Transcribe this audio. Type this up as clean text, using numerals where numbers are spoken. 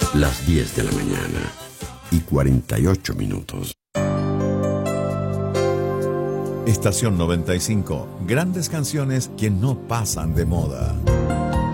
Las 10 de la mañana y 48 minutos. Estación 95. Grandes canciones que no pasan de moda.